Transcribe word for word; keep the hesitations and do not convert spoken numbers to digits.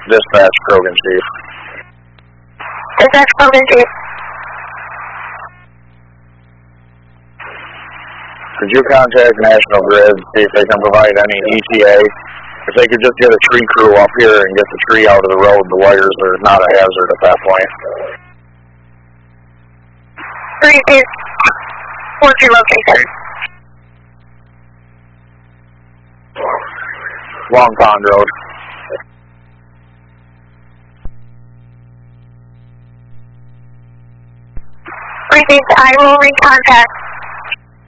Dispatch, Krogan Chief. Dispatch, Krogan Chief. Could you contact National Grid, see if they can provide any E T A? If they could just get a tree crew up here and get the tree out of the road, the wires are not a hazard at that point. Three is what's your location? Long Pond Road. Three, I will recontact